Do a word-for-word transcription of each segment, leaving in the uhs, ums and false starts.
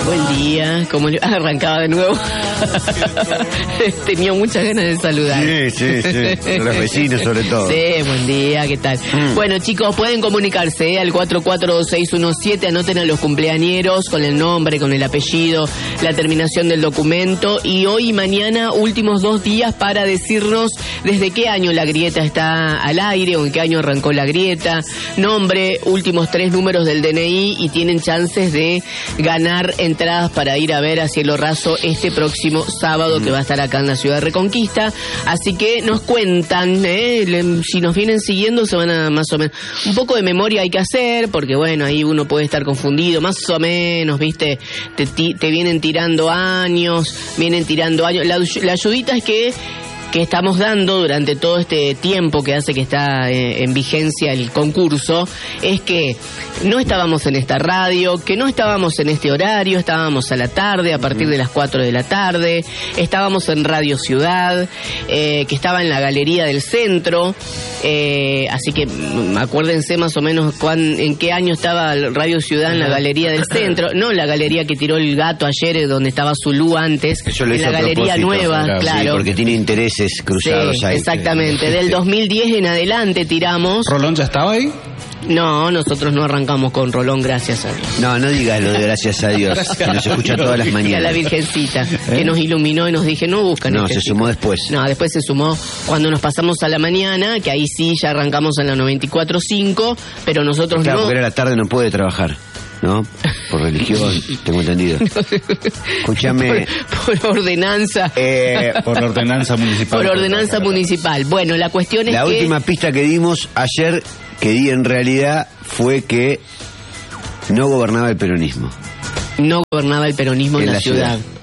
Buen día, como le... arrancaba de nuevo. Tenía muchas ganas de saludar. Sí, sí, sí. Los vecinos sobre todo. Sí, buen día, ¿qué tal? Mm. Bueno, chicos, pueden comunicarse ¿eh? al cuatro cuatro dos seis uno siete, anoten a los cumpleañeros con el nombre, con el apellido, la terminación del documento, y hoy y mañana últimos dos días para decirnos desde qué año la grieta está al aire o en qué año arrancó la grieta, nombre, últimos tres números del D N I, y tienen chances de ganar entradas para ir a ver a Cielo Raso este próximo sábado, que va a estar acá en la ciudad de Reconquista. Así que nos cuentan, ¿eh? Si nos vienen siguiendo se van a más o menos... Un poco de memoria hay que hacer, porque bueno, ahí uno puede estar confundido, más o menos, ¿viste? Te, te vienen tirando años, vienen tirando años. La, la ayudita es que... que estamos dando durante todo este tiempo que hace que está eh, en vigencia el concurso, es que no estábamos en esta radio, que no estábamos en este horario, estábamos a la tarde, a partir de las cuatro de la tarde, estábamos en Radio Ciudad, eh, que estaba en la Galería del Centro, eh, así que m- acuérdense más o menos cuán, en qué año estaba Radio Ciudad en la Galería del Centro, no la galería que tiró el gato ayer, donde estaba Zulú antes, en la Galería Nueva, claro. claro. Sí, porque tiene intereses cruzados sí, ahí. Exactamente, del dos mil diez en adelante tiramos. ¿Rolón ya estaba ahí? No, nosotros no arrancamos con Rolón, gracias a Dios. No, no digas lo de gracias a Dios, que nos escucha todas las mañanas. Y a la Virgencita, ¿Eh? que nos iluminó y nos dije, no buscan. No, este se chico. sumó después. No, después se sumó cuando nos pasamos a la mañana, que ahí sí ya arrancamos en la noventa y cuatro punto cinco, pero nosotros claro, no. porque era la tarde, no puede trabajar, ¿no? Por religión, tengo entendido. Escúchame. Por, por ordenanza. Eh, por ordenanza municipal. Por ordenanza municipal. Bueno, la cuestión es la que... La última pista que dimos ayer, que di en realidad, fue que no gobernaba el peronismo. No gobernaba el peronismo en, en la, la ciudad. ciudad.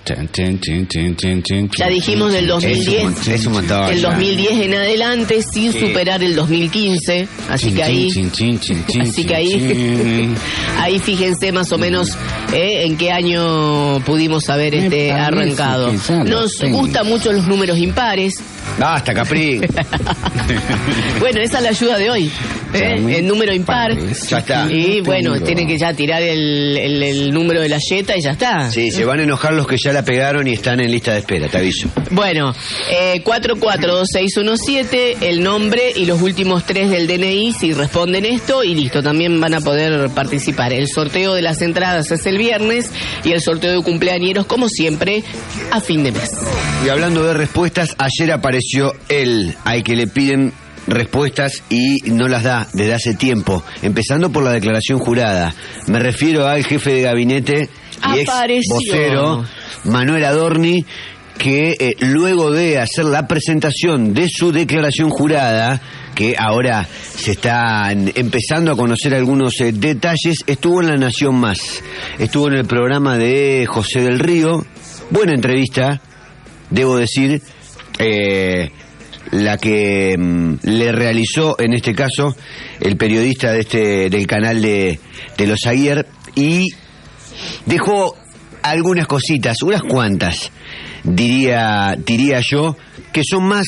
Ya dijimos del dos mil diez, es un, es un montón, el ya. dos mil diez en adelante, sin sí. superar el dos mil quince, así chin, que ahí, chin, chin, chin, chin, así que ahí, ahí fíjense más o menos eh, en qué año pudimos haber este arrancado. Nos gustan mucho los números impares. Basta, Capri. Bueno, esa es la ayuda de hoy. ¿eh? El número impar. Ya está. Y bueno, tienen que ya tirar el, el, el número de la yeta y ya está. Sí, se van a enojar los que ya la pegaron y están en lista de espera, te aviso. Bueno, eh, cuatro cuatro dos seis uno siete, el nombre y los últimos tres del D N I, si responden esto, y listo, también van a poder participar. El sorteo de las entradas es el viernes y el sorteo de cumpleañeros, como siempre, a fin de mes. Y hablando de respuestas, ayer apareció él, al que le piden respuestas y no las da desde hace tiempo, empezando por la declaración jurada. Me refiero al jefe de gabinete y ex vocero Manuel Adorni, que eh, luego de hacer la presentación de su declaración jurada, que ahora se están empezando a conocer algunos eh, detalles, estuvo en La Nación Más, estuvo en el programa de José del Río, buena entrevista, debo decir, eh, la que mm, le realizó en este caso el periodista de este del canal de, de Los Aguiar, y dejó algunas cositas, unas cuantas, diría, diría yo, que son más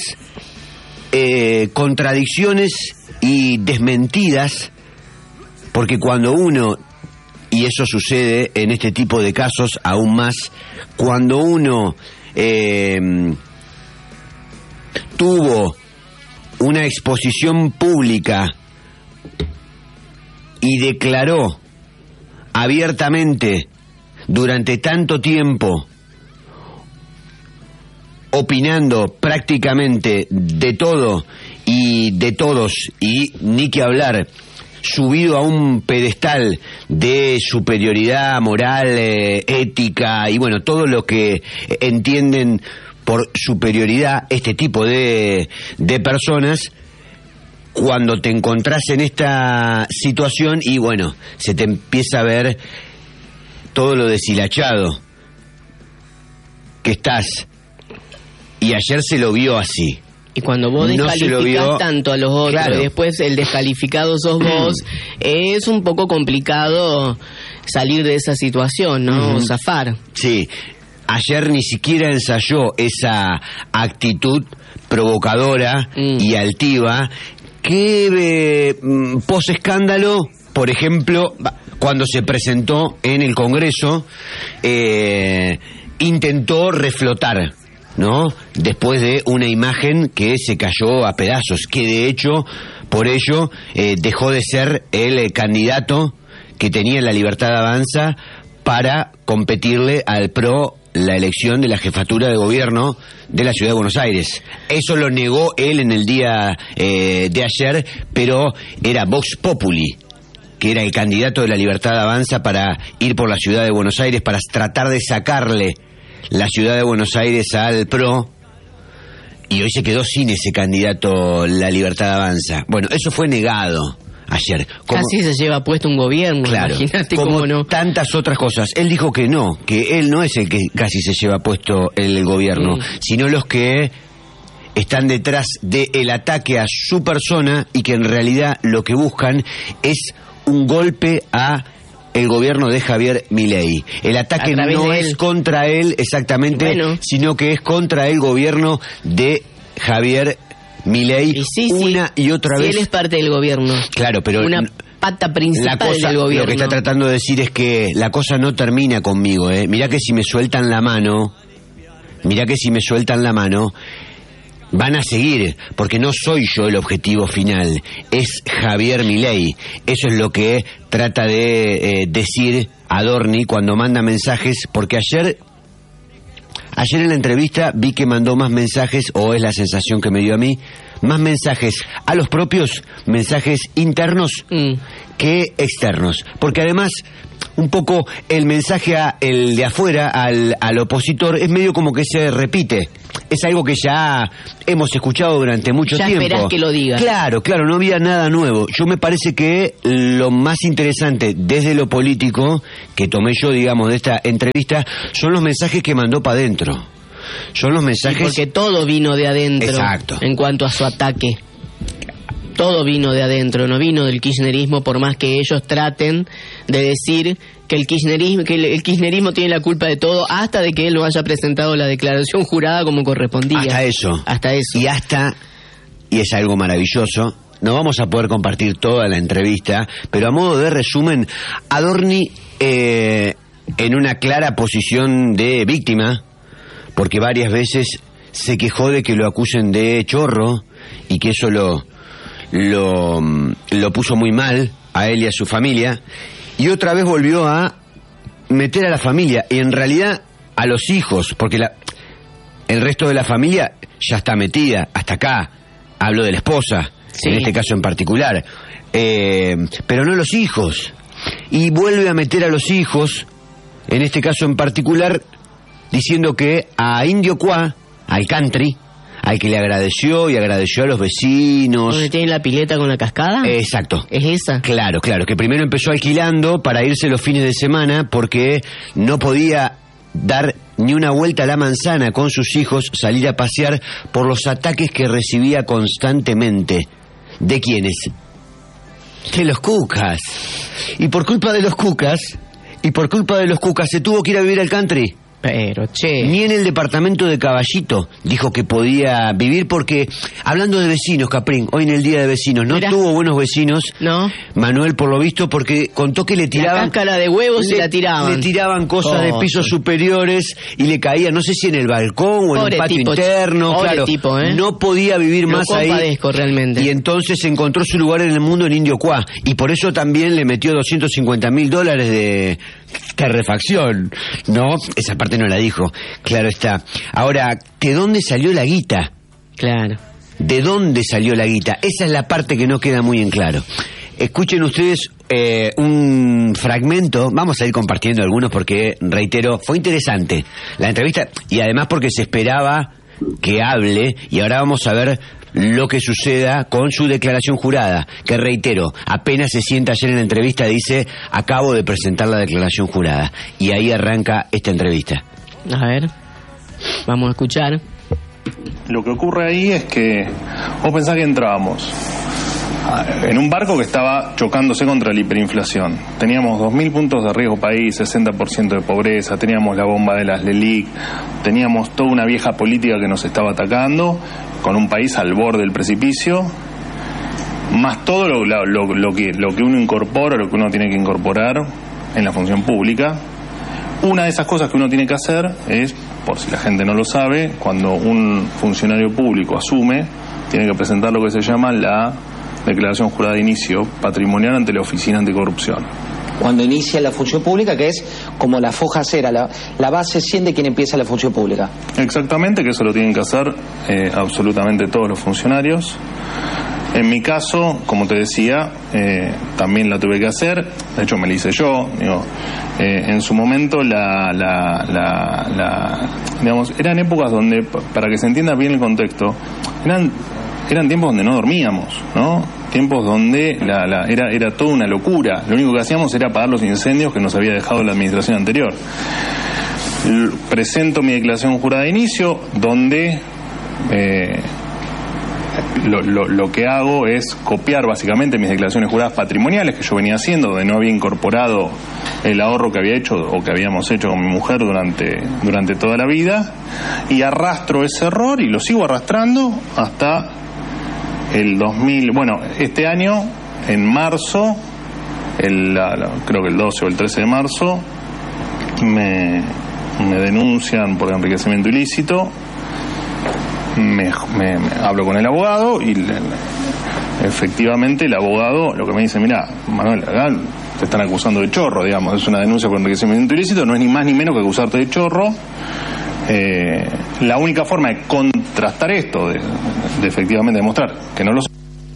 eh, contradicciones y desmentidas, porque cuando uno, y eso sucede en este tipo de casos aún más, cuando uno eh, tuvo una exposición pública y declaró abiertamente durante tanto tiempo, opinando prácticamente de todo y de todos, y ni que hablar, subido a un pedestal de superioridad moral, eh, ética y bueno, todo lo que entienden por superioridad este tipo de, de personas, cuando te encontrás en esta situación y bueno, se te empieza a ver todo lo deshilachado que estás, y ayer se lo vio así. Y cuando vos no descalificás tanto a los otros, claro, y después el descalificado sos vos, es un poco complicado salir de esa situación, ¿no? Uh-huh. O zafar. Sí, ayer ni siquiera ensayó esa actitud provocadora mm. y altiva que eh, pos escándalo, por ejemplo, cuando se presentó en el Congreso, eh, intentó reflotar, ¿no? Después de una imagen que se cayó a pedazos, que de hecho, por ello, eh, dejó de ser el eh, candidato que tenía La Libertad Avanza para competirle al P R O la elección de la jefatura de gobierno de la Ciudad de Buenos Aires. Eso lo negó él en el día eh, de ayer, pero era Vox Populi, que era el candidato de La Libertad Avanza para ir por la Ciudad de Buenos Aires, para tratar de sacarle la Ciudad de Buenos Aires al P R O, y hoy se quedó sin ese candidato La Libertad Avanza. Bueno, eso fue negado ayer. Como, casi se lleva puesto un gobierno, claro, imagínate como cómo no. Tantas otras cosas. Él dijo que no, que él no es el que casi se lleva puesto el gobierno, mm. sino los que están detrás del ataque a su persona y que en realidad lo que buscan es un golpe a el gobierno de Javier Milei. El ataque no es contra él exactamente, bueno, sino que es contra el gobierno de Javier Milei, y sí, una sí, y otra sí, vez. Él es parte del gobierno. Claro, pero una pata principal la cosa, del gobierno. Lo que está tratando de decir es que la cosa no termina conmigo, ¿eh? Mirá que si me sueltan la mano, mirá que si me sueltan la mano, van a seguir, porque no soy yo el objetivo final, es Javier Milei. Eso es lo que trata de eh, decir Adorni cuando manda mensajes, porque ayer... Ayer en la entrevista vi que mandó más mensajes, o es la sensación que me dio a mí, más mensajes a los propios, mensajes internos mm. que externos. Porque además, un poco el mensaje a el de afuera, al, al opositor, es medio como que se repite. Es algo que ya hemos escuchado durante mucho ya tiempo. Ya esperás que lo diga. Claro, claro, no había nada nuevo. Yo me parece que lo más interesante desde lo político, que tomé yo, digamos, de esta entrevista, son los mensajes que mandó para adentro. Son los mensajes... Sí, porque todo vino de adentro. Exacto. En cuanto a su ataque. Todo vino de adentro, no vino del kirchnerismo, por más que ellos traten de decir que el kirchnerismo, que el, el kirchnerismo tiene la culpa de todo, hasta de que él no haya presentado la declaración jurada como correspondía. Hasta eso. Hasta eso. Y hasta, y es algo maravilloso, no vamos a poder compartir toda la entrevista, pero a modo de resumen, Adorni, eh, en una clara posición de víctima, porque varias veces se quejó de que lo acusen de chorro, y que eso lo... Lo, lo puso muy mal a él y a su familia, y otra vez volvió a meter a la familia, y en realidad a los hijos, porque la, el resto de la familia ya está metida, hasta acá, hablo de la esposa, sí, en este caso en particular, eh, pero no los hijos, y vuelve a meter a los hijos, en este caso en particular, diciendo que a Indio Cuá, al country, al que le agradeció y agradeció a los vecinos. ¿Dónde tiene la pileta con la cascada? Exacto. ¿Es esa? Claro, claro, que primero empezó alquilando para irse los fines de semana porque no podía dar ni una vuelta a la manzana con sus hijos, salir a pasear por los ataques que recibía constantemente. ¿De quiénes? De los cucas. Y por culpa de los cucas, y por culpa de los cucas se tuvo que ir a vivir al country. Pero, che... Ni en el departamento de Caballito dijo que podía vivir porque, hablando de vecinos, Caprín, hoy en el día de vecinos, no Mira. tuvo buenos vecinos, no. Manuel, por lo visto, porque contó que le tiraban... La cáscara de huevos le, y la tiraban. Le tiraban cosas oh, de pisos sí. superiores y le caían, no sé si en el balcón o en Pobre el patio tipo, interno, Pobre claro. tipo, ¿eh? No podía vivir Lo más ahí. realmente. Y entonces encontró su lugar en el mundo en Indio Cuá. Y por eso también le metió doscientos cincuenta mil dólares de... Terrefacción, ¿no? Esa parte no la dijo, claro está. Ahora, ¿de dónde salió la guita? Claro. ¿De dónde salió la guita? Esa es la parte que no queda muy en claro. Escuchen ustedes eh, un fragmento, vamos a ir compartiendo algunos porque, reitero, fue interesante la entrevista y además porque se esperaba que hable y ahora vamos a ver lo que suceda con su declaración jurada, que reitero, apenas se sienta ayer en la entrevista, dice, acabo de presentar la declaración jurada, y ahí arranca esta entrevista. A ver, vamos a escuchar. Lo que ocurre ahí es que vos pensás que entrábamos en un barco que estaba chocándose contra la hiperinflación. Teníamos dos mil puntos de riesgo país, sesenta por ciento de pobreza, teníamos la bomba de las LELIC, teníamos toda una vieja política que nos estaba atacando, con un país al borde del precipicio, más todo lo, lo, lo, lo, que, lo que uno incorpora, lo que uno tiene que incorporar en la función pública. Una de esas cosas que uno tiene que hacer es, por si la gente no lo sabe, cuando un funcionario público asume, tiene que presentar lo que se llama la declaración jurada de inicio patrimonial ante la Oficina Anticorrupción. Cuando inicia la función pública, que es como la foja cera, la, la base cien de quien empieza la función pública. Exactamente, que eso lo tienen que hacer eh, absolutamente todos los funcionarios. En mi caso, como te decía, eh, también la tuve que hacer, de hecho me la hice yo, digo, eh, en su momento la, la, la, la, digamos, eran épocas donde, para que se entienda bien el contexto, eran, eran tiempos donde no dormíamos, ¿no? Tiempos donde la, la, era, era toda una locura, lo único que hacíamos era apagar los incendios que nos había dejado la administración anterior. L- presento mi declaración jurada de inicio, donde... Eh, Lo, lo, lo que hago es copiar básicamente mis declaraciones juradas patrimoniales que yo venía haciendo, donde no había incorporado el ahorro que había hecho o que habíamos hecho con mi mujer durante, durante toda la vida, y arrastro ese error y lo sigo arrastrando hasta el dos mil, bueno, este año, en marzo, el, la, la, creo que el doce o el trece de marzo, me, me denuncian por enriquecimiento ilícito. Me, me, me hablo con el abogado y le, efectivamente el abogado lo que me dice, mira, Manuel, acá te están acusando de chorro, digamos, es una denuncia por enriquecimiento ilícito, no es ni más ni menos que acusarte de chorro. Eh, la única forma de contrastar esto, de, de efectivamente demostrar que no lo...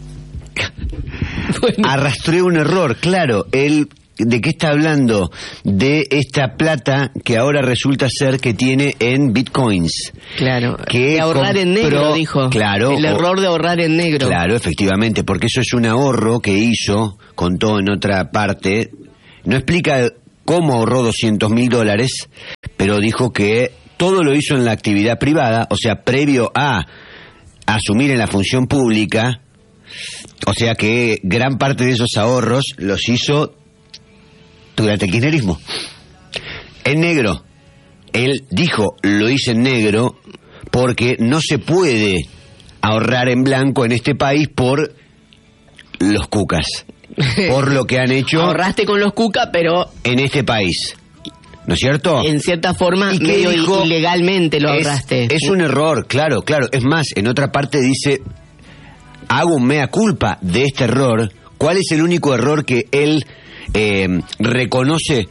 Bueno. Arrastré un error, claro, él... ¿De qué está hablando? De esta plata que ahora resulta ser que tiene en bitcoins. Claro, que de ahorrar compró, en negro, dijo. Claro. El error de ahorrar en negro. Claro, efectivamente, porque eso es un ahorro que hizo, contó en otra parte. No explica cómo ahorró doscientos mil dólares, pero dijo que todo lo hizo en la actividad privada, o sea, previo a asumir en la función pública, o sea que gran parte de esos ahorros los hizo durante el kirchnerismo. En negro. Él dijo, lo hice en negro porque no se puede ahorrar en blanco en este país por los cucas. Por lo que han hecho... Ahorraste con los cucas, pero... en este país. ¿No es cierto? En cierta forma, medio dijo, ilegalmente lo ahorraste. Es, es un error, claro, claro. Es más, en otra parte dice, hago un mea culpa de este error. ¿Cuál es el único error que él... Eh, reconoce?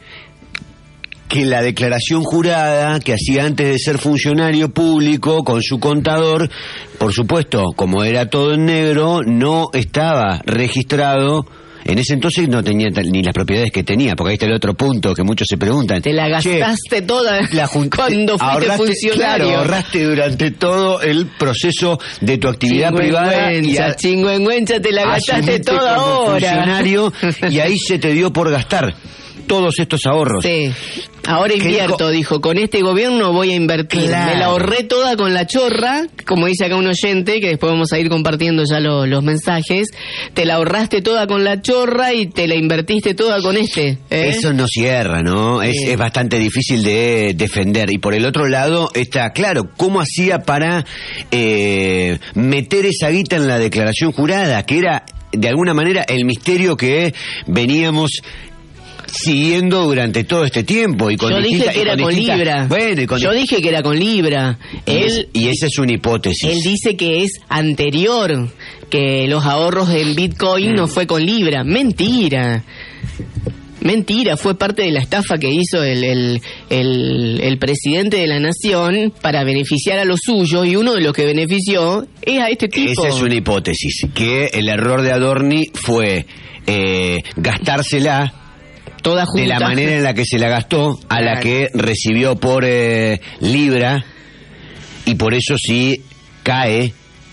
Que la declaración jurada que hacía antes de ser funcionario público con su contador, por supuesto, como era todo en negro, no estaba registrado. En ese entonces no tenía ni las propiedades que tenía, porque ahí está el otro punto que muchos se preguntan. Te la gastaste toda la jun- cuando fuiste ahorraste, funcionario. Claro, ahorraste durante todo el proceso de tu actividad privada. Y a chingüengüencha te la gastaste toda ahora. Funcionario, y ahí se te dio por gastar todos estos ahorros. Sí. Ahora invierto, dijo? dijo, con este gobierno voy a invertir. Claro. Me la ahorré toda con la chorra, como dice acá un oyente, que después vamos a ir compartiendo ya lo, los mensajes. Te la ahorraste toda con la chorra y te la invertiste toda con este. ¿eh? Eso no cierra, ¿no? Es, sí. es bastante difícil de defender. Y por el otro lado está, claro, ¿cómo hacía para eh, meter esa guita en la declaración jurada? Que era, de alguna manera, el misterio que veníamos siguiendo durante todo este tiempo. Y con Yo dije que era con, con Libra. Bueno, y con Yo dije que era con Libra. Y, él, es, y esa es una hipótesis. Él dice que es anterior, que los ahorros en Bitcoin mm. no fue con Libra. Mentira. Mentira, fue parte de la estafa que hizo el, el, el, el presidente de la nación para beneficiar a los suyos, y uno de los que benefició es a este tipo. Esa es una hipótesis, que el error de Adorni fue eh, gastársela toda junta, de la manera en la que se la gastó, a la que recibió por eh, Libra, y por eso sí cae.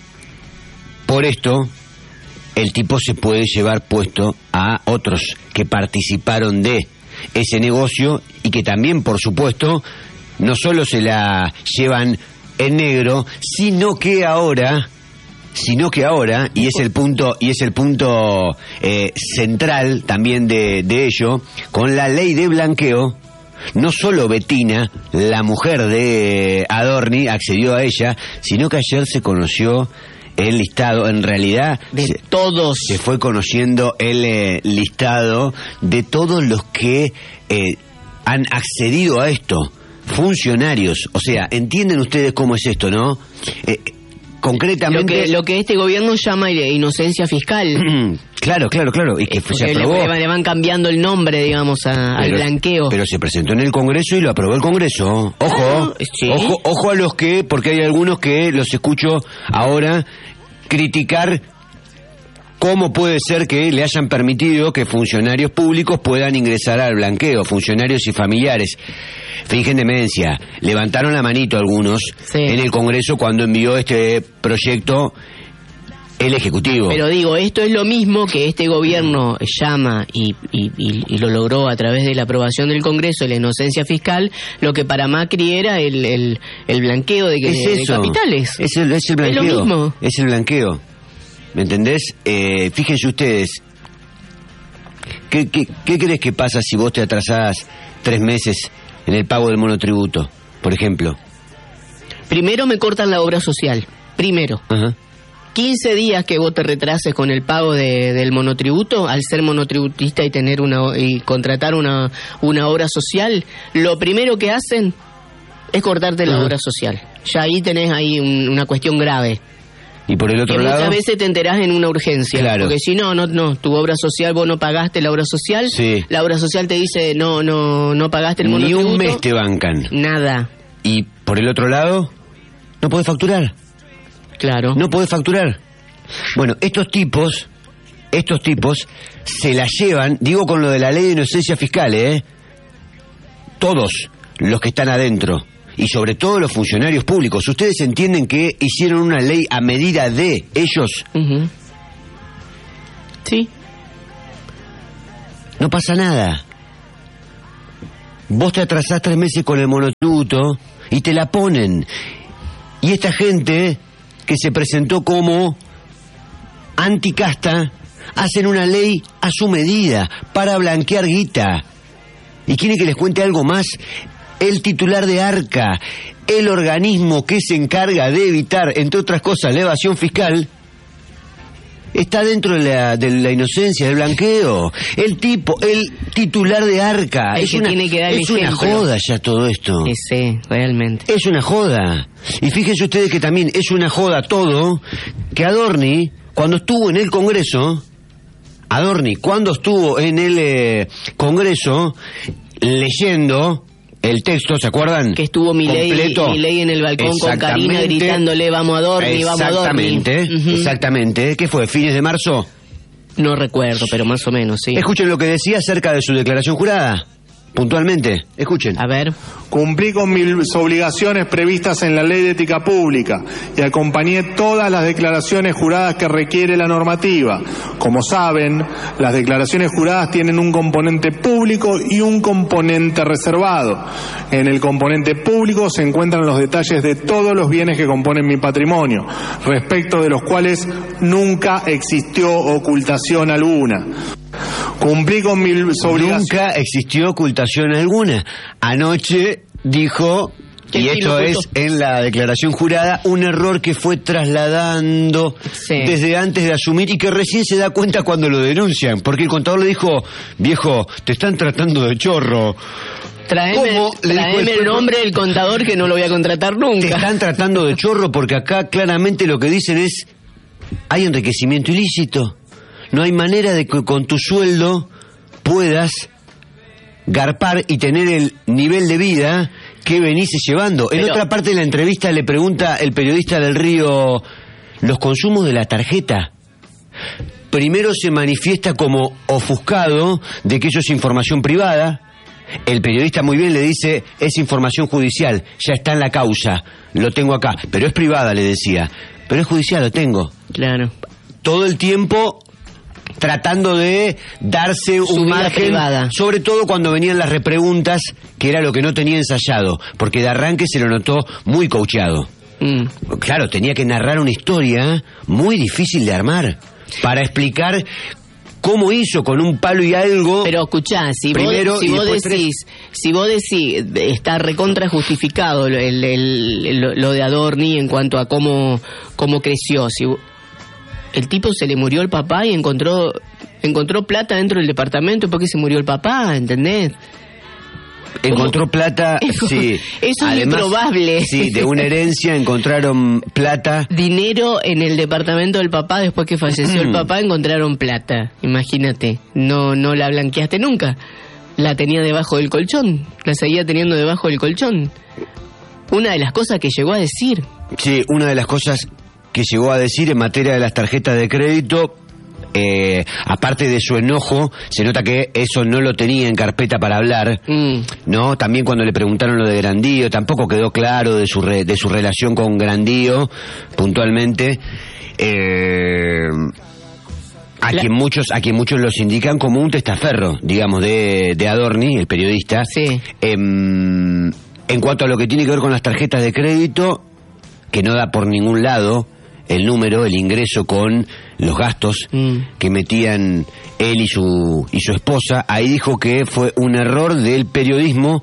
Por esto el tipo se puede llevar puesto a otros que participaron de ese negocio y que también, por supuesto, no solo se la llevan en negro, sino que ahora, sino que ahora, y es el punto, y es el punto eh, central también de, de ello, con la ley de blanqueo, no solo Betina, la mujer de Adorni, accedió a ella, sino que ayer se conoció el listado, en realidad de se, todos. Se fue conociendo el eh, listado de todos los que eh, han accedido a esto, funcionarios. O sea, entienden ustedes cómo es esto, ¿no? Eh, concretamente... Lo que, lo que este gobierno llama inocencia fiscal. Claro, claro, claro. Y que se le, aprobó. Le van cambiando el nombre, digamos, a, pero, al blanqueo. Pero se presentó en el Congreso y lo aprobó el Congreso. Ojo, ah, ¿sí? ojo, ojo a los que, porque hay algunos que los escucho ahora criticar cómo puede ser que le hayan permitido que funcionarios públicos puedan ingresar al blanqueo, funcionarios y familiares. Fingen demencia. Levantaron la manito algunos sí. en el Congreso cuando envió este proyecto el Ejecutivo. Pero digo, esto es lo mismo que este gobierno llama y, y, y, y lo logró a través de la aprobación del Congreso, la inocencia fiscal, lo que para Macri era el, el, el blanqueo de, es de, de eso. capitales. Es el, es el blanqueo. Es lo mismo. Es el blanqueo. ¿Me entendés? Eh, fíjense ustedes. ¿Qué, qué, ¿Qué crees que pasa si vos te atrasás tres meses en el pago del monotributo, por ejemplo? Primero me cortan la obra social. Primero. Ajá. quince días que vos te retrases con el pago de, del monotributo, al ser monotributista y tener una y contratar una, una obra social, lo primero que hacen es cortarte la uh-huh. obra social. Ya ahí tenés ahí un, una cuestión grave. Y por el otro que lado... muchas veces te enterás en una urgencia. Claro. Porque si no, no, no, tu obra social, vos no pagaste la obra social, sí. la obra social te dice, no, no, no pagaste el monotributo. Ni un mes te bancan. Nada. Y por el otro lado, no podés facturar. Claro. No podés facturar. Bueno, estos tipos, estos tipos se la llevan, digo con lo de la ley de inocencia fiscal, ¿eh? Todos los que están adentro, y sobre todo los funcionarios públicos, ¿ustedes entienden que hicieron una ley a medida de ellos? Uh-huh. Sí. No pasa nada. Vos te atrasás tres meses con el monotributo y te la ponen. Y esta gente que se presentó como anticasta, hacen una ley a su medida para blanquear guita. ¿Y quiere que les cuente algo más? El titular de ARCA, el organismo que se encarga de evitar, entre otras cosas, la evasión fiscal, está dentro de la, de la inocencia, del blanqueo. El tipo, el titular de ARCA. El es que una, tiene que dar es una ejemplo. joda ya todo esto. Sí, realmente. Es una joda. Y fíjense ustedes que también es una joda todo, que Adorni, cuando estuvo en el Congreso, Adorni, cuando estuvo en el eh, Congreso, leyendo el texto, ¿se acuerdan? Que estuvo Milei, Milei en el balcón con Karina gritándole vamos a Adorni, vamos a Adorni. Exactamente, uh-huh. exactamente. ¿Qué fue? ¿Fines de marzo? No recuerdo, pero más o menos, sí. Escuchen lo que decía acerca de su declaración jurada. Puntualmente, escuchen. A ver. Cumplí con mis obligaciones previstas en la Ley de Ética Pública y acompañé todas las declaraciones juradas que requiere la normativa. Como saben, las declaraciones juradas tienen un componente público y un componente reservado. En el componente público se encuentran los detalles de todos los bienes que componen mi patrimonio, respecto de los cuales nunca existió ocultación alguna. Cumplí con mis obligaciones. Nunca existió ocultación alguna. Anoche dijo, y esto es en la declaración jurada, un error que fue trasladando sí. desde antes de asumir y que recién se da cuenta cuando lo denuncian. Porque el contador le dijo, viejo, te están tratando de chorro. Traeme, traeme el nombre del contador que no lo voy a contratar nunca. Te están tratando de chorro porque acá claramente lo que dicen es, hay enriquecimiento ilícito. No hay manera de que con tu sueldo puedas garpar y tener el nivel de vida que venís llevando. En Pero... otra parte de la entrevista le pregunta el periodista del Río, los consumos de la tarjeta. Primero se manifiesta como ofuscado de que eso es información privada. El periodista muy bien le dice, es información judicial, ya está en la causa, lo tengo acá. Pero es privada, le decía. Pero es judicial, lo tengo. Claro. Todo el tiempo tratando de darse Su un vida margen, privada. Sobre todo cuando venían las repreguntas, que era lo que no tenía ensayado, porque de arranque se lo notó muy coacheado. Mm. Claro, tenía que narrar una historia muy difícil de armar, para explicar cómo hizo con un palo y algo. Pero escuchá, si primero vos, si y vos después decís, si vos decís, está recontra justificado el, el, el- lo de Adorni en cuanto a cómo, cómo creció. Si vos- el tipo se le murió el papá y encontró, encontró plata dentro del departamento porque se murió el papá, ¿entendés? Encontró plata, sí. Eso es Además, improbable. Sí, de una herencia encontraron plata. Dinero en el departamento del papá después que falleció el papá, encontraron plata. Imagínate, no no la blanqueaste nunca. La tenía debajo del colchón, la seguía teniendo debajo del colchón. Una de las cosas que llegó a decir. Sí, una de las cosas que llegó a decir en materia de las tarjetas de crédito, eh, aparte de su enojo, se nota que eso no lo tenía en carpeta para hablar, Mm. ¿no? También cuando le preguntaron lo de Grandío, tampoco quedó claro de su re- de su relación con Grandío, puntualmente. Eh, a La- quien muchos a quien muchos los indican como un testaferro, digamos, de, de Adorni, el periodista. Sí. Em, en cuanto a lo que tiene que ver con las tarjetas de crédito, que no da por ningún lado el número, el ingreso con los gastos Mm. que metían él y su y su esposa, ahí dijo que fue un error del periodismo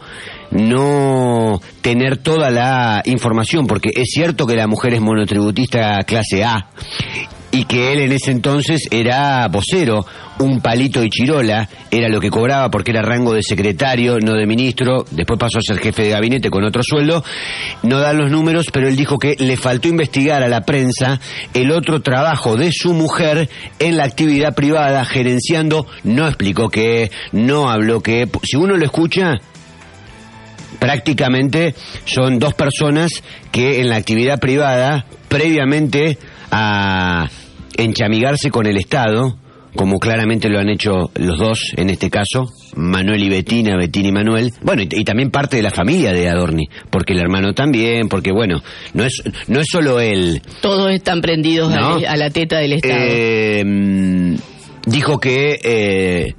no tener toda la información, porque es cierto que la mujer es monotributista clase A y que él en ese entonces era vocero, un palito y chirola, era lo que cobraba porque era rango de secretario, no de ministro, después pasó a ser jefe de gabinete con otro sueldo, no dan los números, pero él dijo que le faltó investigar a la prensa el otro trabajo de su mujer en la actividad privada, gerenciando, no explicó qué, no habló qué, si uno lo escucha, prácticamente son dos personas que en la actividad privada, previamente a enchamigarse con el Estado, como claramente lo han hecho los dos en este caso, Manuel y Betina, Betina y Manuel, bueno, y, y también parte de la familia de Adorni, porque el hermano también, porque bueno, no es no es solo él. Todos están prendidos ¿No? a, a la teta del Estado. Eh, dijo que eh,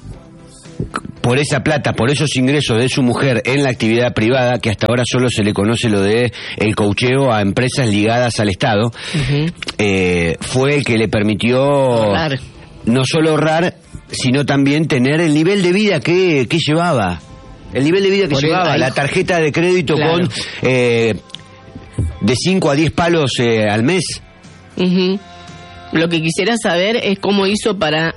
por esa plata, por esos ingresos de su mujer en la actividad privada, que hasta ahora solo se le conoce lo de el coacheo a empresas ligadas al Estado, Ujú. eh, fue el que le permitió Ahorrar. no solo ahorrar, sino también tener el nivel de vida que, que llevaba. El nivel de vida que Por el- llevaba, ahí- la tarjeta de crédito Claro. con eh, de cinco a diez palos eh, al mes. Ujú. Lo que quisiera saber es cómo hizo para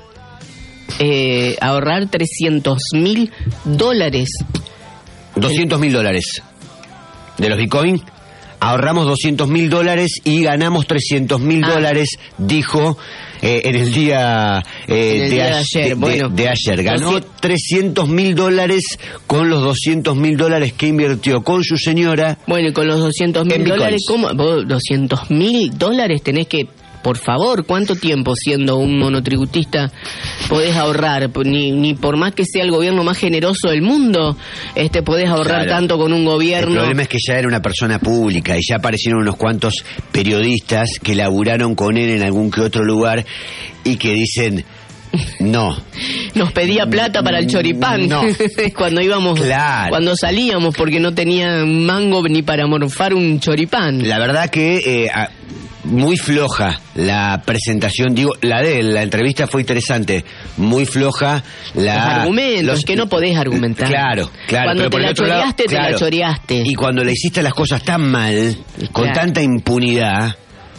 eh, ahorrar trescientos mil dólares. doscientos mil dólares de los Bitcoin. Ahorramos doscientos mil dólares y ganamos trescientos mil Ah. dólares, dijo eh, en el día, eh, En el de, día de ay- ayer, de- bueno. de ayer. Ganó Doscien- trescientos mil dólares con los doscientos mil dólares que invirtió con su señora. Bueno, y con los doscientos En mil bitcoins. dólares, ¿cómo? Vos, doscientos mil dólares tenés que, por favor, ¿cuánto tiempo siendo un monotributista podés ahorrar? Ni, ni por más que sea el gobierno más generoso del mundo, este podés ahorrar Claro. tanto con un El gobierno. problema es que ya era una persona pública y ya aparecieron unos cuantos periodistas que laburaron con él en algún que otro lugar y que dicen, no, Nos pedía plata para el choripán No. cuando íbamos, Claro. cuando salíamos, porque no tenía mango ni para morfar un choripán. la verdad que eh, a- muy floja la presentación, digo, la de él, la entrevista fue interesante, muy floja la... Los argumentos, los- que no podés argumentar. Claro, claro. Cuando pero te por el la otro lado, choreaste, te la claro, choreaste. Y cuando le hiciste las cosas tan mal, con Claro. tanta impunidad...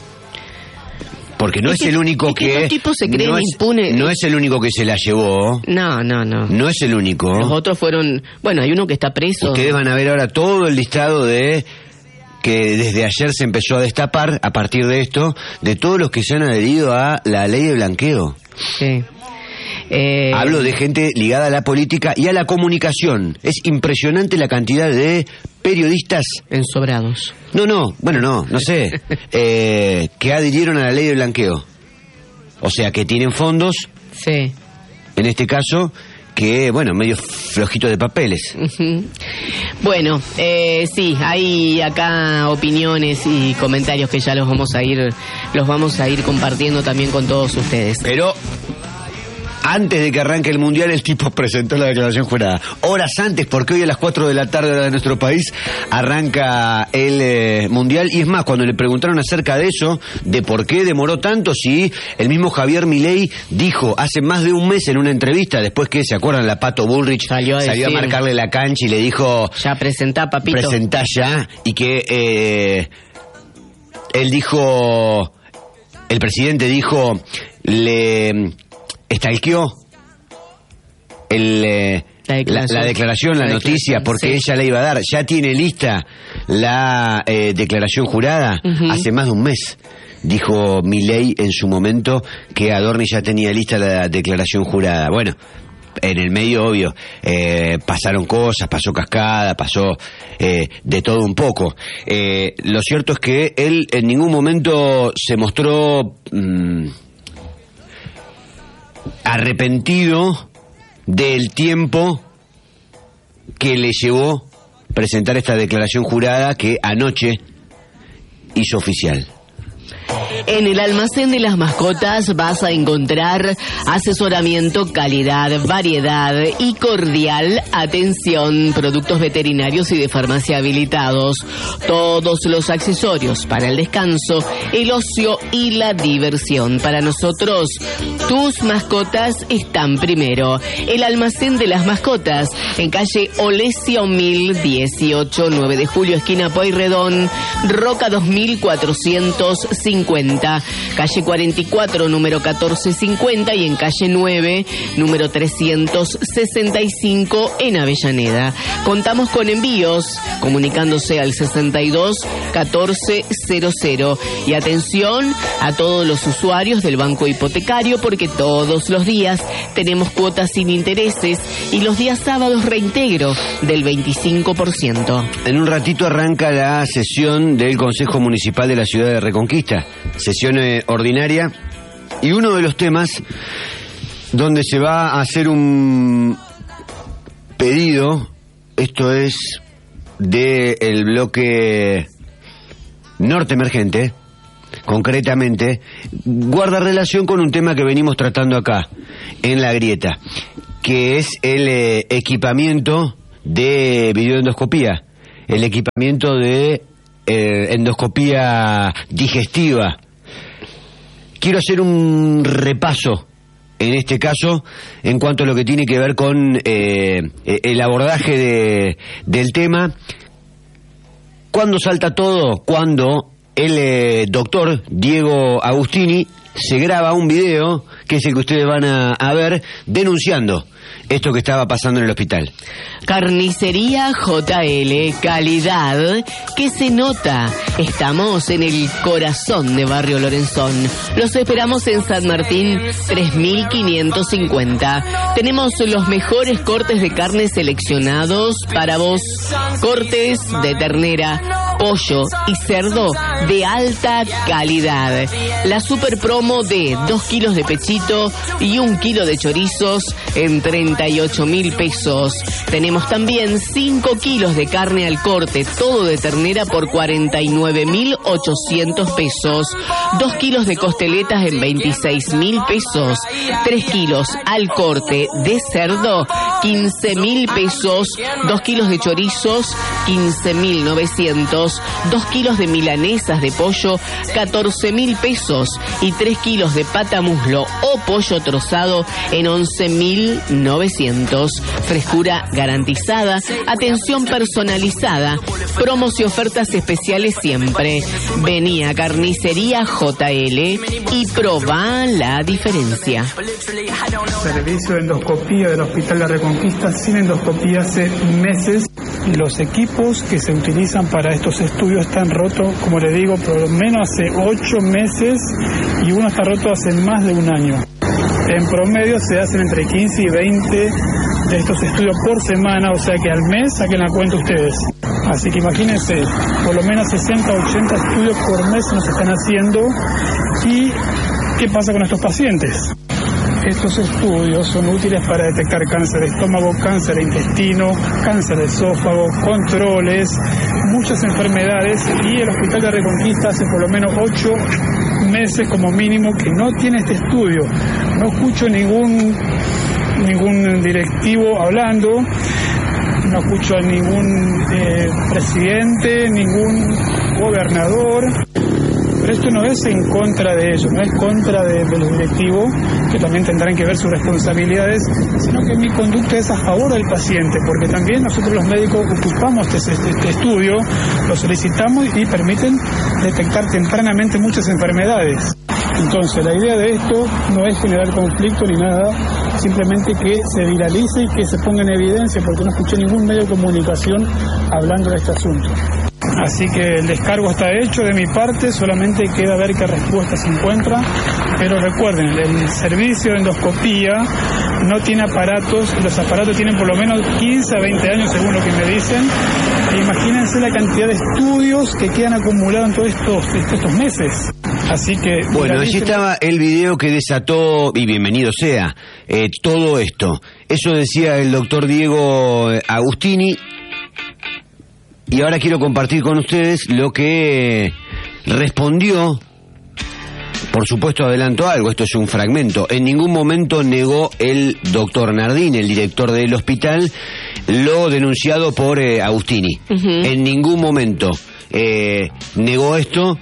Porque no Es es, que- el único es que que... estos tipos se creen no es, impunes. No es el único que se la llevó, No, no, no. no es el único. Los otros fueron... Bueno, hay uno que está preso. Ustedes van a ver ahora todo el listado de que desde ayer se empezó a destapar a partir de esto, de todos los que se han adherido a la ley de blanqueo. Sí. Eh, Hablo de gente ligada a la política y a la comunicación. Es impresionante la cantidad de periodistas, Ensobrados. no, no, bueno, no, no sé, eh, que adhirieron a la ley de blanqueo. O sea, que tienen fondos, Sí. en este caso, que, bueno, medio flojito de papeles. Ujú. Bueno, eh, sí, hay acá opiniones y comentarios que ya los vamos a ir, los vamos a ir compartiendo también con todos ustedes. Pero Antes de que arranque el Mundial, el tipo presentó la declaración jurada. Horas antes, porque hoy a las cuatro de la tarde hora de nuestro país arranca el eh, Mundial. Y es más, cuando le preguntaron acerca de eso, de por qué demoró tanto, si el mismo Javier Milei dijo hace más de un mes en una entrevista, después que, ¿se acuerdan? La Pato Bullrich salió a, salió a marcarle la cancha y le dijo... Ya presentá, papito. Presentá ya. Y que eh, él dijo... El presidente dijo... Le... Estalqueó el, eh, la, declaración. La, la declaración, la, la noticia, porque sí. Ella la iba a dar. Ya tiene lista la eh, declaración jurada. Uh-huh. Hace más de un mes dijo Milei en su momento que Adorni ya tenía lista la declaración jurada. Bueno, en el medio, obvio, eh, pasaron cosas, pasó cascada, pasó eh, de todo un poco. Eh, lo cierto es que él en ningún momento se mostró... Mmm, arrepentido del tiempo que le llevó presentar esta declaración jurada que anoche hizo oficial. En el almacén de las mascotas vas a encontrar asesoramiento, calidad, variedad y cordial atención, productos veterinarios y de farmacia habilitados, todos los accesorios para el descanso, el ocio y la diversión. Para nosotros, tus mascotas están primero. El almacén de las mascotas, en calle Olesio mil dieciocho, nueve de julio, esquina Pueyrredón, Roca dos mil cuatrocientos cincuenta, calle cuarenta y cuatro, número catorce cincuenta, y en calle nueve, número trescientos sesenta y cinco, en Avellaneda. Contamos con envíos, comunicándose al sesenta y dos catorce cero cero. Y atención a todos los usuarios del Banco Hipotecario, porque todos los días tenemos cuotas sin intereses y los días sábados reintegro del veinticinco por ciento. En un ratito arranca la sesión del Consejo Municipal de la Ciudad de Reconquista, sesión eh, ordinaria, y uno de los temas donde se va a hacer un pedido, esto es del bloque norte emergente, concretamente, guarda relación con un tema que venimos tratando acá, en La Grieta, que es el eh, equipamiento de videoendoscopía, el equipamiento de eh, endoscopía digestiva. Quiero hacer un repaso, en este caso, en cuanto a lo que tiene que ver con eh, el abordaje de, del tema. ¿Cuándo salta todo? Cuando el eh, doctor Diego Agustini se graba un video, que es el que ustedes van a, a ver, denunciando esto que estaba pasando en el hospital. Carnicería J L, calidad que se nota. Estamos en el corazón de Barrio Lorenzón. Los esperamos en San Martín tres mil quinientos cincuenta. Tenemos los mejores cortes de carne seleccionados para vos. Cortes de ternera, pollo y cerdo de alta calidad. La super promo de dos kilos de pechito y un kilo de chorizos en treinta y ocho mil pesos. Tenemos también cinco kilos de carne al corte, todo de ternera por cuarenta y nueve mil ochocientos pesos. dos kilos de costeletas en veintiséis mil pesos. tres kilos al corte de cerdo, quince mil pesos. dos kilos de chorizos, quince mil novecientos. dos kilos de milanesas de pollo, catorce mil pesos. Y tres kilos de pata muslo o pollo trozado en once mil novecientos. Frescura garantizada, atención personalizada, promos y ofertas especiales siempre. Vení a Carnicería J L y probá la diferencia. Servicio de endoscopía del Hospital La Reconquista, sin endoscopía hace meses. Los equipos que se utilizan para estos estudios están rotos, como le digo, por lo menos hace ocho meses, y uno está roto hace más de un año. En promedio se hacen entre quince y veinte de estos estudios por semana, o sea que al mes saquen la cuenta ustedes. Así que imagínense, por lo menos sesenta, ochenta estudios por mes nos están haciendo. ¿Y qué pasa con estos pacientes? Estos estudios son útiles para detectar cáncer de estómago, cáncer de intestino, cáncer de esófago, controles, muchas enfermedades, y el Hospital de Reconquista hace por lo menos ocho meses como mínimo que no tiene este estudio. No escucho ningún ningún directivo hablando, no escucho a ningún eh, presidente, ningún gobernador. Pero esto no es en contra de ellos, no es contra de, de los directivos, que también tendrán que ver sus responsabilidades, sino que mi conducta es a favor del paciente, porque también nosotros los médicos ocupamos este, este, este estudio, lo solicitamos y permiten detectar tempranamente muchas enfermedades. Entonces, la idea de esto no es generar conflicto ni nada, simplemente que se viralice y que se ponga en evidencia, porque no escuché ningún medio de comunicación hablando de este asunto. Así que el descargo está hecho de mi parte, solamente queda ver qué respuesta se encuentra. Pero recuerden, el servicio de endoscopía no tiene aparatos, los aparatos tienen por lo menos quince a veinte años según lo que me dicen. E imagínense la cantidad de estudios que quedan acumulados en todos estos, estos meses. Así que... Bueno, allí estaba el video que desató, y bienvenido sea, eh, todo esto. Eso decía el doctor Diego Agustini. Y ahora quiero compartir con ustedes lo que respondió. Por supuesto, adelanto algo, esto es un fragmento. En ningún momento negó el doctor Nardini, el director del hospital, lo denunciado por eh, Agustini. Uh-huh. En ningún momento eh, negó esto.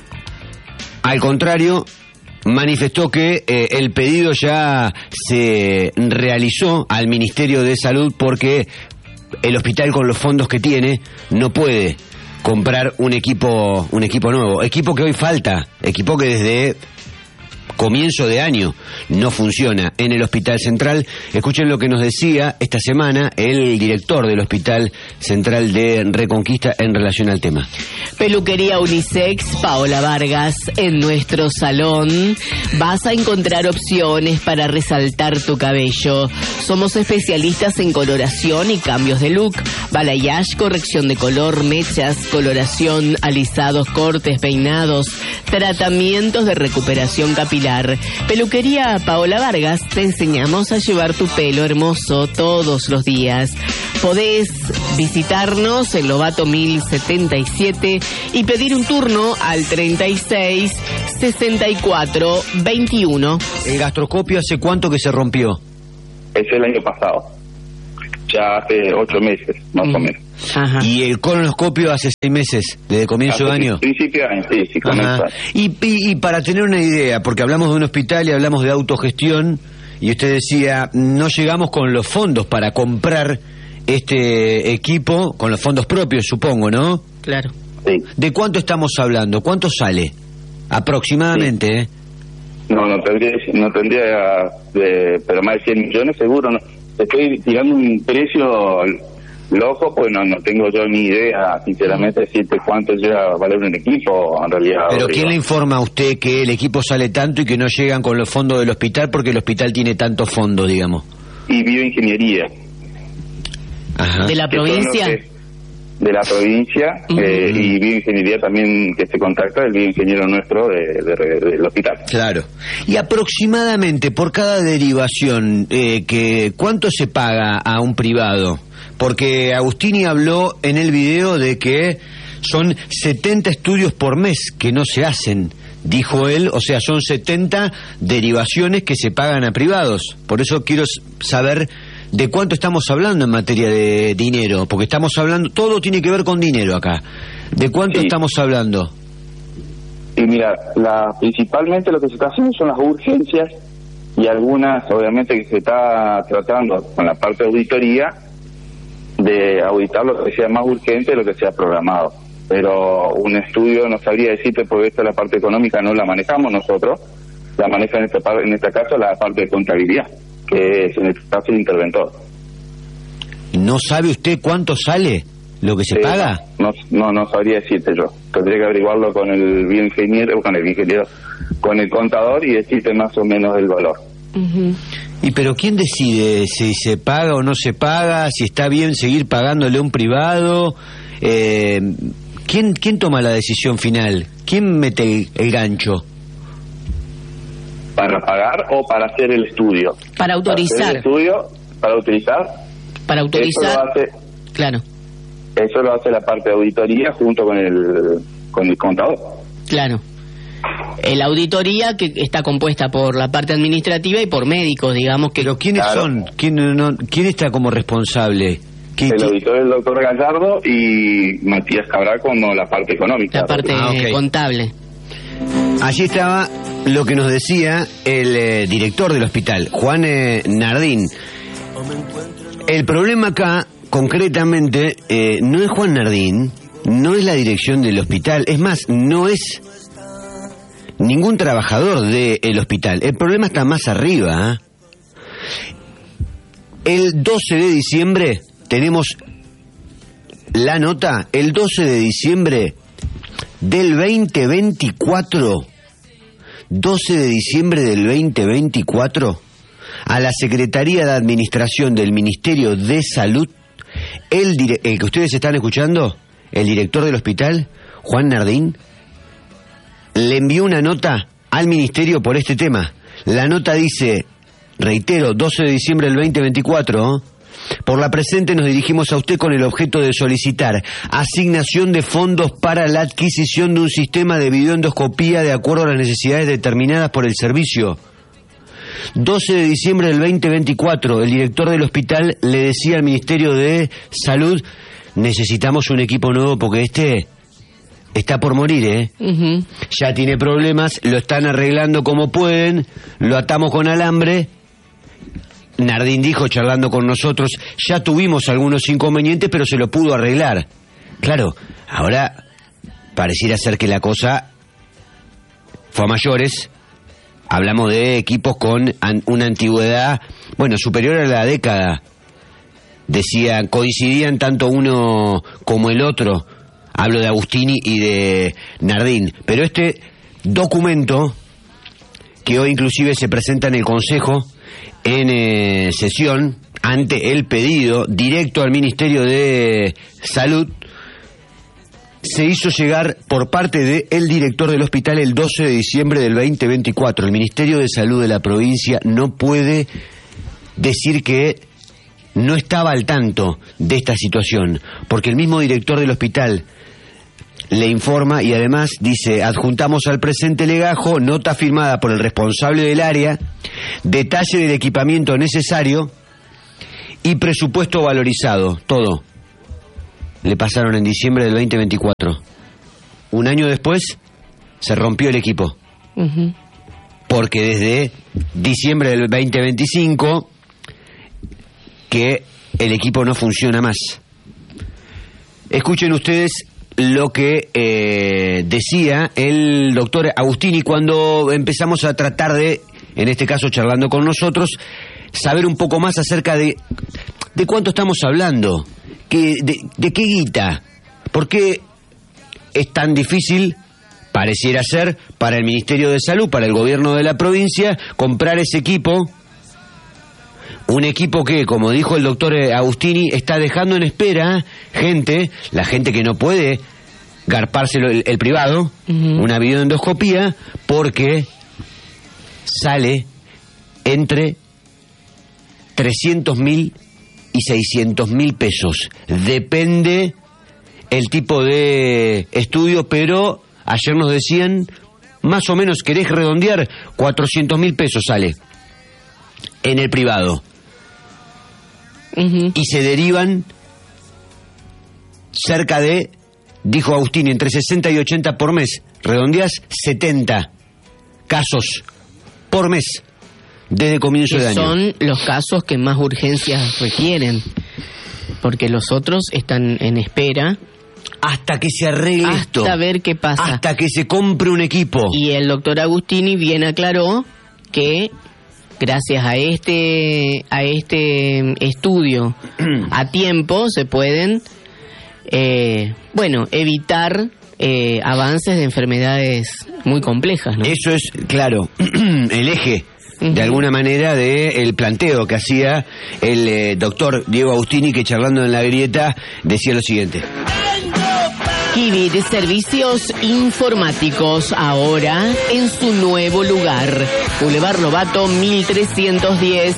Al contrario, manifestó que eh, el pedido ya se realizó al Ministerio de Salud porque el hospital, con los fondos que tiene, no puede comprar un equipo un equipo nuevo, equipo que hoy falta, equipo que desde comienzo de año no funciona en el Hospital Central. Escuchen lo que nos decía esta semana el director del Hospital Central de Reconquista en relación al tema. Peluquería Unisex, Paola Vargas, en nuestro salón vas a encontrar opciones para resaltar tu cabello. Somos especialistas en coloración y cambios de look, balayage, corrección de color, mechas, coloración, alisados, cortes, peinados, tratamientos de recuperación capilar. Peluquería Paola Vargas, te enseñamos a llevar tu pelo hermoso todos los días. Podés visitarnos en Lobato mil setenta y siete y pedir un turno al treinta y seis, sesenta y cuatro, veintiuno. ¿El gastroscopio hace cuánto que se rompió? Es el año pasado, ya hace ocho meses más mm. o menos. Ajá. ¿Y el colonoscopio hace seis meses, desde comienzo de año? Principio de año, sí, sí, comienzo. Y, y, y para tener una idea, porque hablamos de un hospital y hablamos de autogestión, y usted decía, no llegamos con los fondos para comprar este equipo, con los fondos propios, supongo, ¿no? Claro. Sí. ¿De cuánto estamos hablando? ¿Cuánto sale? Aproximadamente, sí. ¿eh? No, no tendría, no tendría de, pero más de cien millones seguro, no. Estoy tirando un precio loco, pues no, no tengo yo ni idea, sinceramente, decirte cuánto llega a valer un equipo, en realidad. ¿Pero quién le informa a usted que el equipo sale tanto y que no llegan con los fondos del hospital porque el hospital tiene tantos fondos, digamos? Y bioingeniería. Ajá. ¿De la provincia? De la provincia, uh-huh. eh, y bioingeniería también, que se contacta el bioingeniero nuestro de, de, de, del hospital. Claro. Y aproximadamente por cada derivación, eh, que ¿cuánto se paga a un privado? Porque Agustini habló en el video de que son setenta estudios por mes que no se hacen, dijo él, o sea, son setenta derivaciones que se pagan a privados. Por eso quiero saber de cuánto estamos hablando en materia de dinero, porque estamos hablando, todo tiene que ver con dinero acá. ¿De cuánto sí. estamos hablando? Y mira, la, principalmente lo que se está haciendo son las urgencias y algunas, obviamente, que se está tratando con la parte de auditoría, de auditar lo que sea más urgente, lo que sea programado. Pero un estudio no sabría decirte, porque esta la parte económica no la manejamos nosotros, la maneja en este, en este caso la parte de contabilidad, que es en este caso el interventor. ¿No sabe usted cuánto sale lo que se eh, paga? No, no no sabría decirte yo. Tendría que averiguarlo con el bioingeniero, con el bioingeniero, con el contador y decirte más o menos el valor. Uh-huh. ¿Y pero quién decide si se paga o no se paga, si está bien seguir pagándole a un privado? Eh, ¿quién, ¿Quién toma la decisión final? ¿Quién mete el, el gancho? ¿Para pagar o para hacer el estudio? Para autorizar. Para hacer el estudio, para autorizar. Para autorizar. Eso lo hace, claro. Eso lo hace la parte de auditoría junto con el, con el contador. Claro. Eh, la auditoría que está compuesta por la parte administrativa y por médicos, digamos que... Pero ¿quiénes Claro. son? ¿Quién, no, ¿Quién está como responsable? ¿Qué- El qué- auditor es el doctor Gallardo y Matías Cabral como la parte económica. La parte Ah, ok. contable. Allí estaba lo que nos decía el eh, director del hospital, Juan eh, Nardín. El problema acá, concretamente, eh, no es Juan Nardín, no es la dirección del hospital, es más, no es ningún trabajador del hospital. El problema está más arriba. ¿eh? El doce de diciembre tenemos la nota, el doce de diciembre del veinte veinticuatro, doce de diciembre del veinte veinticuatro, a la Secretaría de Administración del Ministerio de Salud, el, dire- el que ustedes están escuchando, el director del hospital, Juan Nardín, le envió una nota al Ministerio por este tema. La nota dice, reitero, doce de diciembre del veinte veinticuatro, ¿eh? Por la presente nos dirigimos a usted con el objeto de solicitar asignación de fondos para la adquisición de un sistema de videoendoscopía de acuerdo a las necesidades determinadas por el servicio. doce de diciembre del veinte veinticuatro, el director del hospital le decía al Ministerio de Salud, necesitamos un equipo nuevo porque este está por morir, ¿eh? Ujú. Ya tiene problemas, lo están arreglando como pueden, lo atamos con alambre. Nardín dijo, charlando con nosotros, ya tuvimos algunos inconvenientes, pero se lo pudo arreglar. Claro, ahora pareciera ser que la cosa fue a mayores. Hablamos de equipos con an- una antigüedad, bueno, superior a la década. Decían, coincidían tanto uno como el otro. Hablo de Agustini y de Nardín. Pero este documento, que hoy inclusive se presenta en el Consejo, en eh, sesión, ante el pedido directo al Ministerio de Salud, se hizo llegar por parte del director del hospital el doce de diciembre del veinte veinticuatro. El Ministerio de Salud de la provincia no puede decir que no estaba al tanto de esta situación, porque el mismo director del hospital le informa y además dice, adjuntamos al presente legajo, nota firmada por el responsable del área, detalle del equipamiento necesario y presupuesto valorizado, todo. Le pasaron en diciembre del veinte veinticuatro. Un año después se rompió el equipo, Ujú. porque desde diciembre del veinte veinticinco que el equipo no funciona más. Escuchen ustedes lo que eh, decía el doctor Agustini cuando empezamos a tratar de, en este caso charlando con nosotros, saber un poco más acerca de, de cuánto estamos hablando, que, de, de qué guita, por qué es tan difícil, pareciera ser, para el Ministerio de Salud, para el gobierno de la provincia, comprar ese equipo. Un equipo que, como dijo el doctor Agustini, está dejando en espera gente, la gente que no puede garpárselo el, el privado, Ujú. una videoendoscopía, porque sale entre trescientos mil y seiscientos mil pesos. Depende el tipo de estudio, pero ayer nos decían, más o menos, querés redondear, cuatrocientos mil pesos sale en el privado. Ujú. Y se derivan cerca de, dijo Agustín, entre sesenta y ochenta por mes. Redondeas, setenta casos por mes desde comienzo de Que año. son los casos que más urgencias requieren, porque los otros están en espera Hasta que se arregle hasta esto. ver qué pasa. Hasta que se compre un equipo. Y el doctor Agustini bien aclaró que gracias a este a este estudio a tiempo se pueden eh, bueno evitar eh, avances de enfermedades muy complejas, ¿no? Eso es, claro, el eje, Ujú. de alguna manera, de el planteo que hacía el eh, doctor Diego Agustini, que charlando en la grieta decía lo siguiente. Kiwi de Servicios Informáticos, ahora en su nuevo lugar. Boulevard Lobato mil trescientos diez,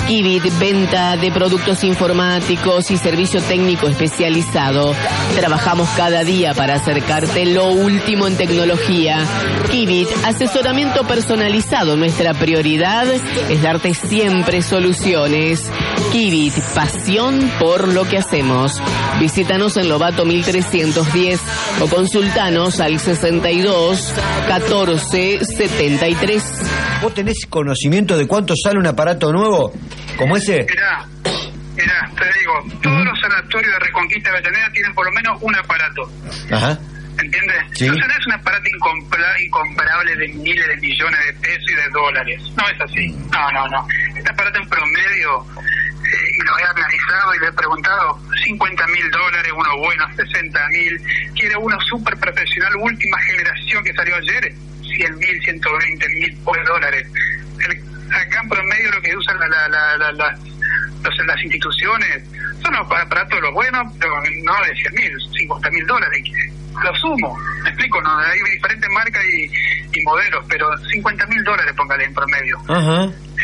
Kibit, venta de productos informáticos y servicio técnico especializado. Trabajamos cada día para acercarte lo último en tecnología. Kibit, asesoramiento personalizado. Nuestra prioridad es darte siempre soluciones. Kibit, pasión por lo que hacemos. Visítanos en Lobato mil trescientos diez o consultanos al sesenta y dos catorce setenta y tres. ¿Vos tenés conocimiento de cuánto sale un aparato nuevo como ese? Mirá, mirá, te digo, todos los sanatorios de Reconquista de Avellaneda tienen por lo menos un aparato. Ajá. ¿Entiendes? Sí. O sea, no es un aparato incompra- incomparable de miles de millones de pesos y de dólares. No es así. No, no, no. Este aparato en promedio, eh, y lo he analizado y le he preguntado, cincuenta mil dólares, uno bueno, sesenta mil. Quiere uno súper profesional, última generación que salió ayer, cien mil, ciento veinte mil dólares. El, acá en promedio lo que usan la, la, la, la, la, los, las instituciones son los aparatos los buenos, pero no de cien mil, cincuenta mil dólares. Lo sumo, me explico, ¿no? Hay diferentes marcas y, y modelos, pero cincuenta mil dólares póngale en promedio. Ajá.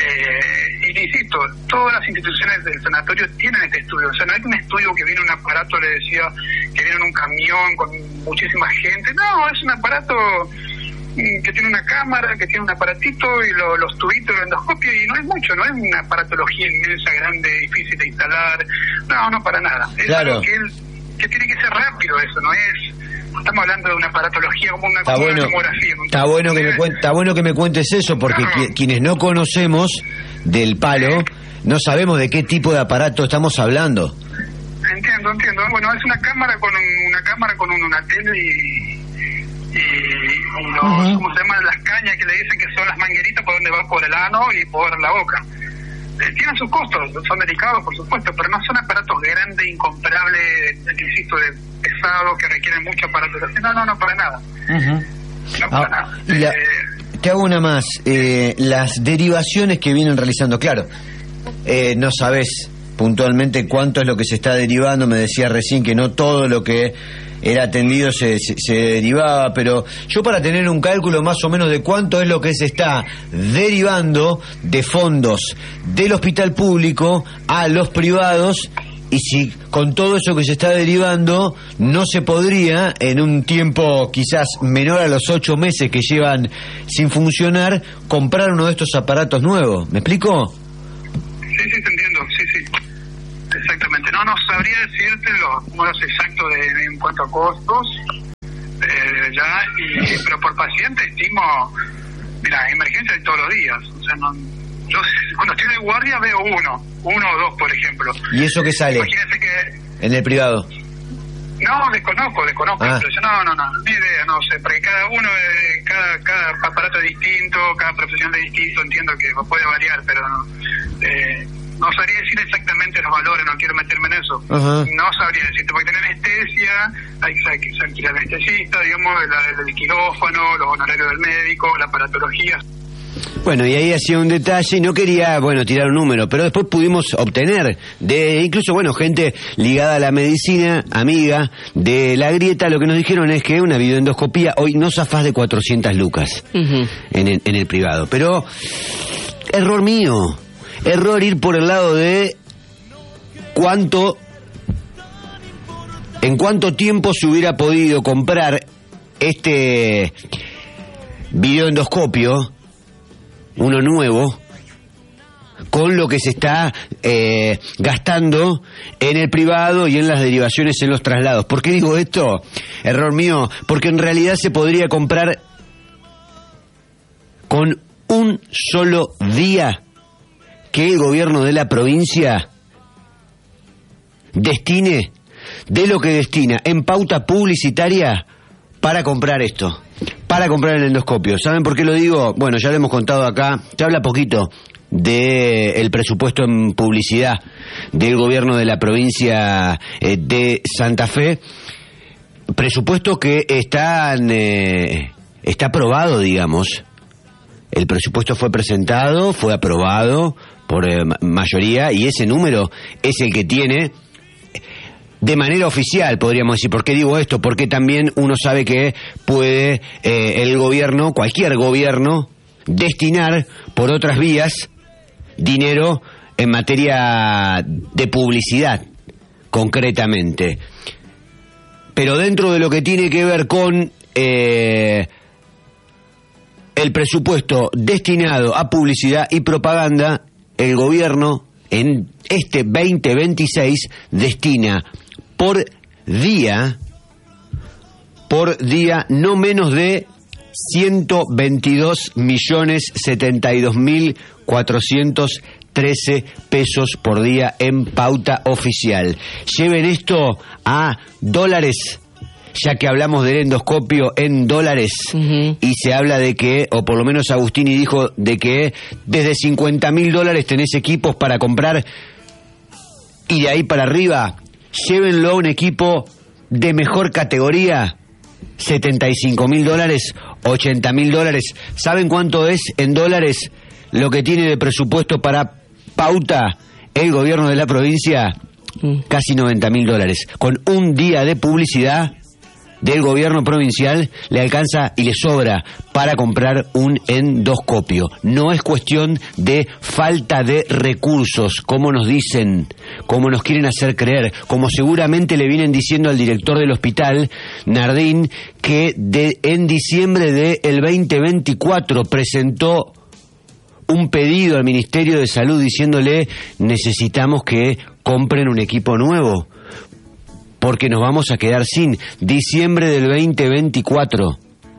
Eh, y insisto, todas las instituciones del sanatorio tienen este estudio. O sea, no es un estudio que viene un aparato, le decía, que viene en un camión con muchísima gente. No, es un aparato que tiene una cámara, que tiene un aparatito y lo, los tubitos de endoscopio, y no es mucho, no es una aparatología inmensa, grande, difícil de instalar. No, no, para nada. Es claro. algo que, él, que tiene que ser rápido eso, no es... Estamos hablando de una aparatología como una, está como bueno, una tomografía. Está bueno, que me cuen- está bueno que me cuentes eso, porque no. qui- quienes no conocemos del palo, no sabemos de qué tipo de aparato estamos hablando. Entiendo, entiendo. Bueno, es una cámara con un, una cámara con un, una tele y, y, y los, uh-huh. ¿cómo se llaman? Las cañas que le dicen que son las mangueritas por donde va por el ano y por la boca. Eh, tienen sus costos, son delicados por supuesto, pero no son aparatos grandes, incomparables, insisto, de pesados, que requieren mucho aparato. No, no, no, para nada. Uh-huh. No para ah, nada. Y la, Eh, te hago una más. Eh, las derivaciones que vienen realizando, claro, eh, no sabes puntualmente cuánto es lo que se está derivando. Me decía recién que no todo lo que era atendido se, se, se derivaba, pero yo para tener un cálculo más o menos de cuánto es lo que se está derivando de fondos del hospital público a los privados, y si con todo eso que se está derivando no se podría en un tiempo quizás menor a los ocho meses que llevan sin funcionar comprar uno de estos aparatos nuevos. ¿Me explico? Sí, sí, te entiendo, sí, sí. Exactamente. No, no sabría decirte los números exactos de, de, en cuanto a costos, eh, ya, y, pero por paciente estimo, mira, emergencia de todos los días. O sea, no, yo cuando estoy de guardia veo uno, uno o dos, por ejemplo. ¿Y eso qué sale? Imagínese que... En el privado. No, desconozco, desconozco. Ah. Pero yo, no, no, no, ni idea, no sé, porque cada uno, eh, cada, cada aparato es distinto, cada profesional es distinto, entiendo que puede variar, pero no, eh, no sabría decir exactamente los valores, no quiero meterme en eso. Ajá. No sabría decirte, porque tener anestesia, hay que hay que al anestesista, digamos, el, el quirófano, los honorarios del médico, la aparatología. Bueno, y ahí hacía un detalle y no quería, bueno, tirar un número, pero después pudimos obtener de, incluso, bueno, gente ligada a la medicina, amiga de La Grieta, lo que nos dijeron es que una videoendoscopía hoy no zafás de cuatrocientas lucas uh-huh. en, el, en el privado. Pero, error mío, error ir por el lado de cuánto, en cuánto tiempo se hubiera podido comprar este videoendoscopio, uno nuevo, con lo que se está eh, gastando en el privado y en las derivaciones en los traslados. ¿Por qué digo esto? Error mío, porque en realidad se podría comprar con un solo día que el gobierno de la provincia destine de lo que destina en pauta publicitaria para comprar esto, para comprar el endoscopio. ¿Saben por qué lo digo? Bueno, ya lo hemos contado acá, se habla poquito del presupuesto en publicidad del gobierno de la provincia eh, de Santa Fe, presupuesto que está, eh, está aprobado, digamos. El presupuesto fue presentado, fue aprobado por eh, mayoría, y ese número es el que tiene de manera oficial, podríamos decir. ¿Por qué digo esto? Porque también uno sabe que puede eh, el gobierno, cualquier gobierno, destinar por otras vías dinero en materia de publicidad, concretamente. Pero dentro de lo que tiene que ver con eh, el presupuesto destinado a publicidad y propaganda, el gobierno en este veinte veintiséis destina por día, por día, no menos de ciento veintidós millones setenta y dos mil cuatrocientos trece pesos por día en pauta oficial. Lleven esto a dólares, ya que hablamos del endoscopio en dólares, uh-huh. y se habla de que, o por lo menos Agustini dijo, de que desde cincuenta mil dólares tenés equipos para comprar, y de ahí para arriba, llévenlo a un equipo de mejor categoría, setenta y cinco mil dólares, ochenta mil dólares. ¿Saben cuánto es en dólares lo que tiene de presupuesto para pauta el gobierno de la provincia? Mm. Casi noventa mil dólares. Con un día de publicidad del gobierno provincial le alcanza y le sobra para comprar un endoscopio. No es cuestión de falta de recursos, como nos dicen, como nos quieren hacer creer, como seguramente le vienen diciendo al director del hospital, Nardín, que de, en diciembre del veinte veinticuatro presentó un pedido al Ministerio de Salud diciéndole: necesitamos que compren un equipo nuevo, porque nos vamos a quedar sin. Diciembre del veinte veinticuatro.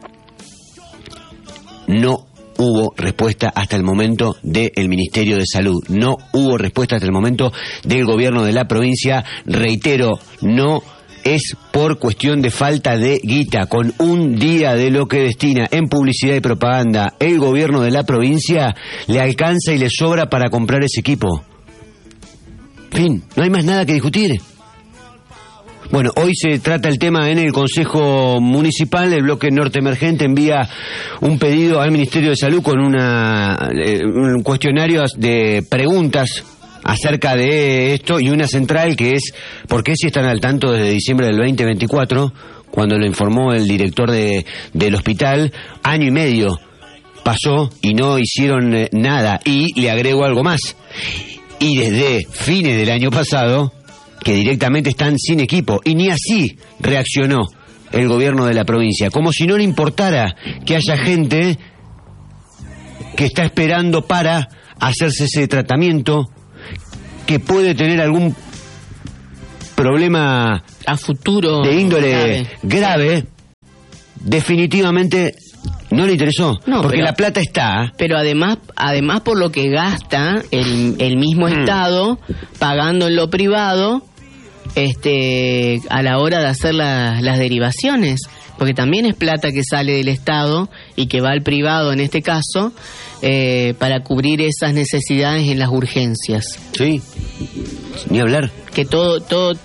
No hubo respuesta hasta el momento del Ministerio de Salud. No hubo respuesta hasta el momento del gobierno de la provincia. Reitero, no es por cuestión de falta de guita. Con un día de lo que destina en publicidad y propaganda el gobierno de la provincia, le alcanza y le sobra para comprar ese equipo. Fin, no hay más nada que discutir. Bueno, hoy se trata el tema en el Consejo Municipal. El bloque norte emergente envía un pedido al Ministerio de Salud con una eh, un cuestionario de preguntas acerca de esto, y una central que es: ¿por qué si están al tanto desde diciembre del veinte veinticuatro, cuando lo informó el director de, del hospital? Año y medio pasó y no hicieron eh, nada. Y le agrego algo más: y desde fines del año pasado, que directamente están sin equipo, y ni así reaccionó el gobierno de la provincia, como si no le importara que haya gente que está esperando para hacerse ese tratamiento, que puede tener algún problema a futuro de índole grave, grave. Definitivamente no le interesó, no, porque pero, la plata está. Pero además, además por lo que gasta el, el mismo mm. Estado pagando en lo privado, este, a la hora de hacer la, las derivaciones, porque también es plata que sale del Estado y que va al privado en este caso, eh, para cubrir esas necesidades en las urgencias. Sí, ni hablar. Que todo, todo, todo